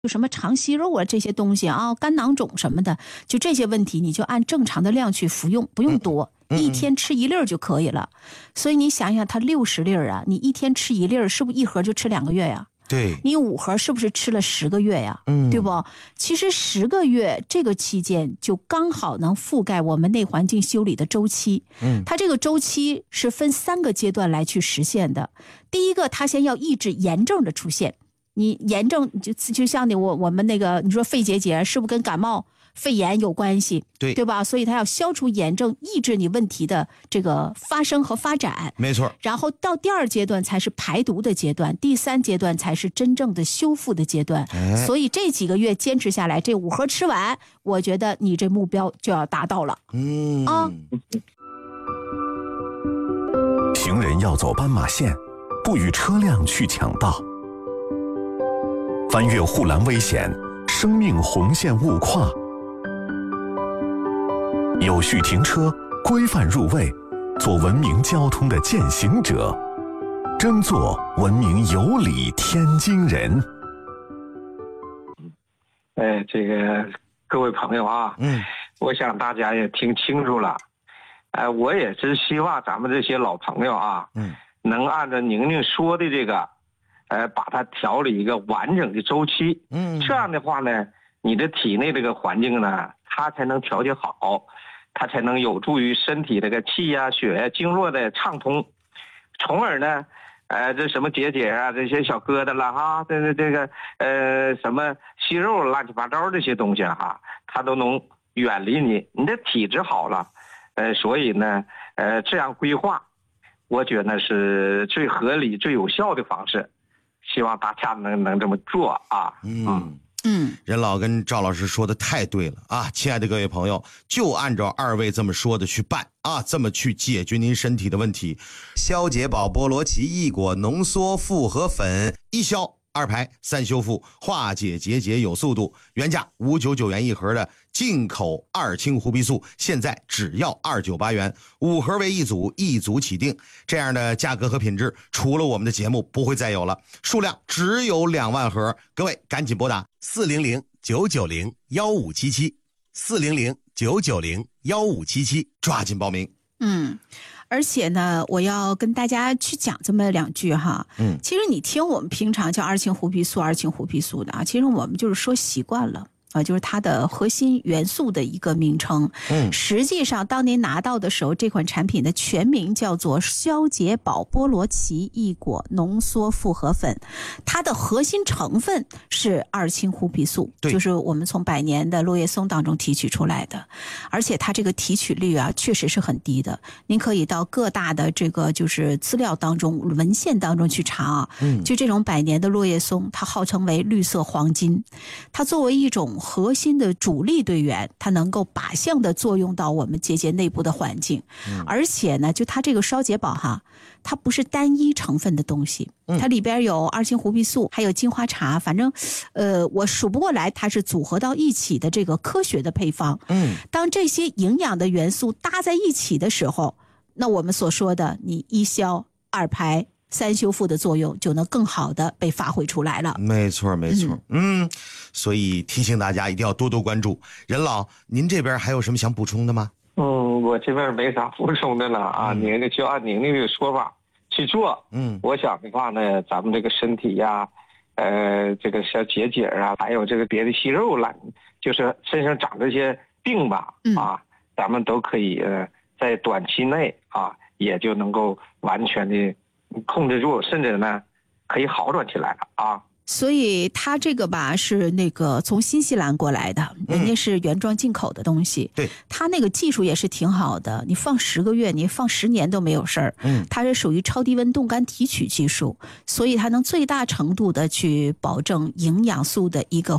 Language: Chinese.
就什么肠息肉啊这些东西啊，肝囊肿什么的，就这些问题你就按正常的量去服用，不用多，一天吃1粒就可以了。所以你想想，它60粒啊，你一天吃1粒，是不是一盒就吃2个月呀？ 对， 你5盒是不是吃了10个月呀？对不？其实10个月这个期间就刚好能覆盖我们内环境修理的周期。它这个周期是分3个阶段来去实现的。第一个，它先要抑制炎症的出现。你炎症就像我们那个你说肺结节是不是跟感冒肺炎有关系？对吧？所以它要消除炎症，抑制你问题的这个发生和发展。 没错。 然后到第2阶段才是排毒的阶段，第3阶段才是真正的修复的阶段。所以这几个月坚持下来，这5盒吃完，我觉得你这目标就要达到了。 行人要走斑马线，不与车辆去抢道。翻越护栏危险，生命红线勿跨。有序停车，规范入位，做文明交通的践行者，争做文明有礼天津人。 这个各位朋友啊，我想大家也听清楚了。我也是希望咱们这些老朋友啊，能按照宁宁说的这个。把它调理一个完整的周期，这样的话呢，你的体内这个环境呢，它才能调节好，它才能有助于身体这个气呀、血呀、经络的畅通，从而呢，这什么结节啊，这些小疙瘩了哈，这个什么息肉乱七八糟这些东西哈，它都能远离你，你的体质好了，所以呢，这样规划，我觉得是最合理、最有效的方式。希望大家能这么做啊。 任老跟赵老师说的太对了啊！亲爱的各位朋友，就按照2位这么说的去办啊，这么去解决您身体的问题。消解宝菠萝奇异果浓缩复合粉，1消2排3修复，化解结节有速度。原价599元1盒的进口2氢胡皮素，现在只要298元，5盒为一组，一组起订。这样的价格和品质，除了我们的节目不会再有了，数量只有2万盒，各位赶紧拨打400-990-1577，400-990-1577，抓紧报名。 而且呢，我要跟大家去讲这么2句哈。其实你听我们平常叫2氢胡皮素的啊，其实我们就是说习惯了。就是它的核心元素的一个名称。实际上当您拿到的时候，这款产品的全名叫做消解宝菠萝奇异果浓缩复合粉，它的核心成分是2氢胡皮素，就是我们从百年的落叶松当中提取出来的，而且它这个提取率啊确实是很低的。您可以到各大的这个就是资料当中、文献当中去查啊。就这种百年的落叶松，它号称为绿色黄金，它作为一种核心的主力队员，它能够靶向的作用到我们结节内部的环境。而且呢，就它这个消解宝哈，它不是单一成分的东西，它里边有2氢胡皮素，还有金花茶，反正我数不过来，它是组合到一起的这个科学的配方。当这些营养的元素搭在一起的时候，那我们所说的你1消2排3修复的作用就能更好的被发挥出来了。 没错。所以提醒大家一定要多多关注。任老，您这边还有什么想补充的吗？ 我这边没啥补充的了啊，您就按您那个说法去做。我想的话呢，咱们这个身体呀，这个像结节啊，还有这个别的息肉了，就是身上长这些病吧，咱们都可以在短期内啊，也就能够完全的控制住，甚至呢可以好转起来了啊。 所以它这个吧是那个从新西兰过来的，人家是原装进口的东西。 对， 它那个技术也是挺好的，你放10个月，你放10年都没有事儿。它是属于超低温冻干提取技术，所以它能最大程度的去保证营养素的一个